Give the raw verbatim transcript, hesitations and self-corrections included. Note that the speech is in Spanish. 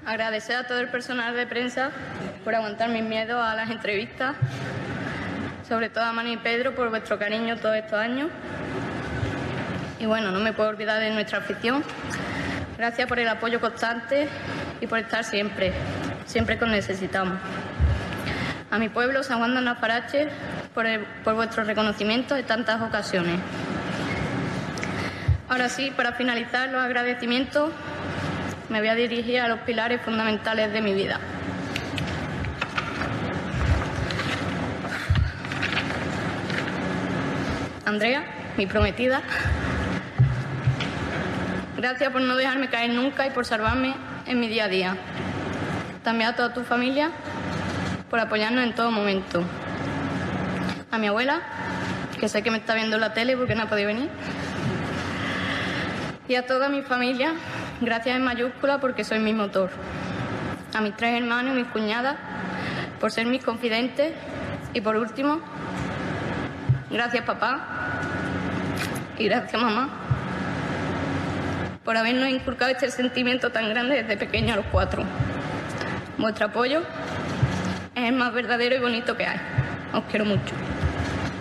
Agradecer a todo el personal de prensa por aguantar mis miedos a las entrevistas, sobre todo a Manu y Pedro por vuestro cariño todos estos años. Y bueno, no me puedo olvidar de nuestra afición. Gracias por el apoyo constante y por estar siempre, siempre que os necesitamos. A mi pueblo, San Juan de Alfarache, por, el, por vuestro reconocimiento en tantas ocasiones. Ahora sí, para finalizar los agradecimientos, me voy a dirigir a los pilares fundamentales de mi vida. Andrea, mi prometida, gracias por no dejarme caer nunca y por salvarme en mi día a día. También a toda tu familia por apoyarnos en todo momento. A mi abuela, que sé que me está viendo en la tele porque no ha podido venir. Y a toda mi familia, gracias en mayúscula porque soy mi motor. A mis tres hermanos y mis cuñadas por ser mis confidentes. Y por último, gracias papá y gracias mamá por habernos inculcado este sentimiento tan grande desde pequeños a los cuatro. Vuestro apoyo es el más verdadero y bonito que hay. Os quiero mucho.